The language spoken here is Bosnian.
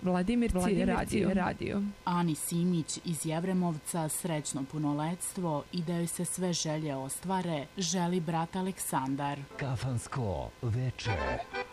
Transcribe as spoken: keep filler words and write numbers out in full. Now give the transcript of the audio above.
Vladimirci, Vladimirci radio. radio. Ani Simić iz Jevremovca srećno punoletstvo i da joj se sve želje ostvare želi brat Aleksandar. Kafansko veče.